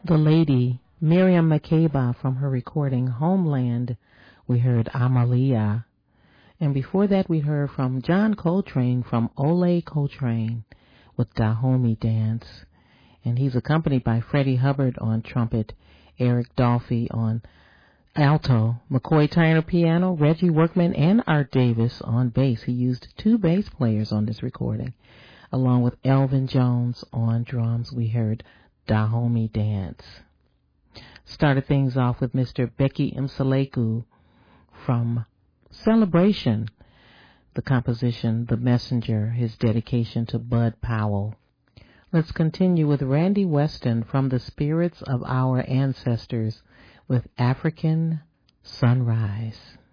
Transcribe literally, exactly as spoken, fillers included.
The lady, Miriam Makeba, from her recording Homeland, we heard Amalia. And before that, we heard from John Coltrane from Ole Coltrane with Dahomey Dance. And he's accompanied by Freddie Hubbard on trumpet, Eric Dolphy on alto, McCoy Tyner piano, Reggie Workman, and Art Davis on bass. He used two bass players on this recording. Along with Elvin Jones on drums, we heard Dahomey Dance. Started things off with Mister Becky Mseleku from Celebration, the composition The Messenger, his dedication to Bud Powell. Let's continue with Randy Weston from The Spirits of Our Ancestors with African Sunrise.